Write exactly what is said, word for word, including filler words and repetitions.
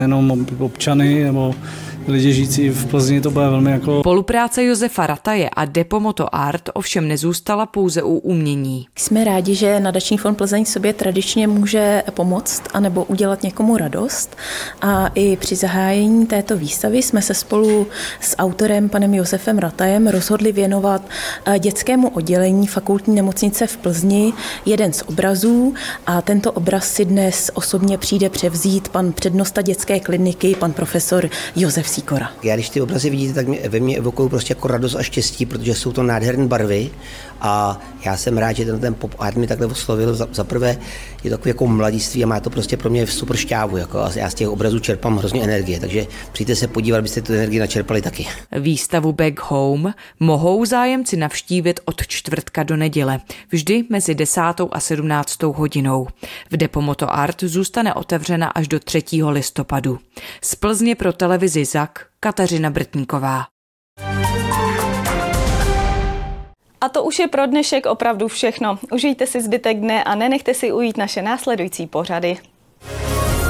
Jenom občany nebo lidi žijící v Plzni to bude velmi jako... Spolupráce Josefa Rataje a Depomoto Art ovšem nezůstala pouze u umění. Jsme rádi, že Nadační fond Plzeň sobě tradičně může pomoct anebo udělat někomu radost a i při zahájení této výstavy jsme se spolu s autorem panem Josefem Ratajem rozhodli věnovat dětskému oddělení Fakultní nemocnice v Plzni jeden z obrazů a tento obraz si dnes osobně přijde převzít pan přednosta dětské kliniky, pan profesor Josef Sikora. Já když ty obrazy vidíte, tak mě, ve mně evokují prostě jako radost a štěstí, protože jsou to nádherné barvy a já jsem rád, že ten, ten pop art mi takhle oslovil. Za, za prvé je to takové jako mladiství a má to prostě pro mě super šťávu. Jako, a já z těch obrazů čerpám hrozně energie, takže přijďte se podívat, abyste tu energii načerpali taky. Výstavu Back Home mohou zájemci navštívit od čtvrtka do neděle, vždy mezi desátou a sedmnáctou hodinou. V Depomoto Art zůstane otevřena až do třetího listopadu. Z Plzně pro televizi Zak Kateřina Brtníková. A to už je pro dnešek opravdu všechno. Užijte si zbytek dne a nenechte si ujít naše následující pořady.